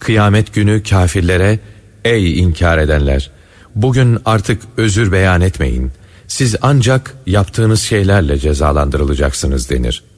Kıyamet günü kâfirlere, ey inkar edenler! Bugün artık özür beyan etmeyin. Siz ancak yaptığınız şeylerle cezalandırılacaksınız denir.